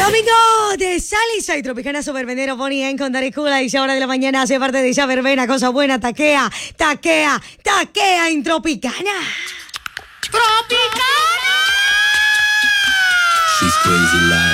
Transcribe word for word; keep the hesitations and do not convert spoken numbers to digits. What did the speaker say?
Domingo de Salisa y Tropicana Supervenero, Bonnie M con Daricula y ahora de la mañana hace parte de esa verbena, cosa buena, taquea, taquea, taquea en Tropicana. ¡Tropicana! She's crazy like